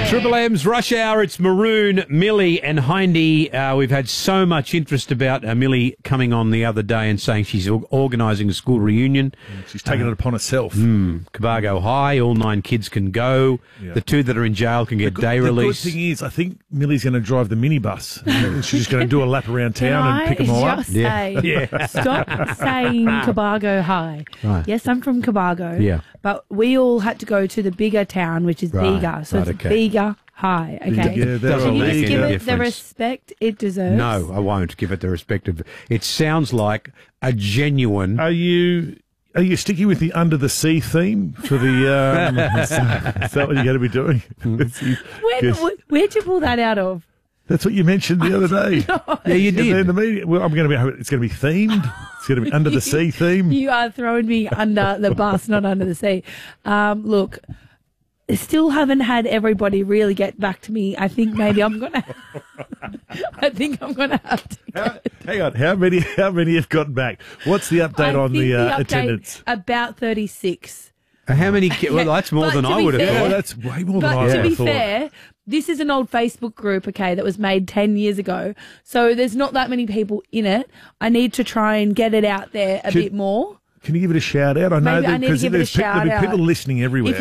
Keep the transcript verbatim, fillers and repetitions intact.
Triple M's Rush Hour, it's Maroon, Millie and Hindy. Uh, we've had so much interest about uh, Millie coming on the other day and saying she's or- organising a school reunion. She's taken uh, it upon herself. Mm, Cabargo High, all nine kids can go. Yeah. The two that are in jail can get the good, day release. The good thing is, I think Millie's going to drive the minibus. She's just going to do a lap around town Can and pick them all I up. just say, Yeah. stop saying Cabargo High. Right. Yes, I'm from Cabargo. Yeah. But we all had to go to the bigger town, which is Right, Bega. So right, it's okay. Bega High. Okay. Yeah, they're Doesn't all Can you make just any give it difference. the respect it deserves? No, I won't give it the respect of. It sounds like a genuine. Are you are you sticking with the Under the Sea theme for the? Um, is that what you're going to be doing? When, Yes. wh- where'd you pull that out of? That's what you mentioned the other day. Yeah, you In did. the media, well, I'm going to be. It's going to be themed. It's going to be Under the Sea theme. You are throwing me under the bus, not under the sea. Um, look, I still haven't had everybody really get back to me. I think maybe I'm gonna. I think I'm gonna have to. How, hang on, how many? How many have gotten back? What's the update I on think the, uh, update, attendance? About thirty-six. How many? Ki- well, that's more But than to I be would have fair- Oh, thought. that's way more than But I to would be have thought. fair, this is an old Facebook group, okay, that was made ten years ago. So there's not that many people in it. I need to try and get it out there a Should- bit more. Can you give it a shout out? I know Maybe I need to because give it a there's pe- there'll be shout people out. listening everywhere. If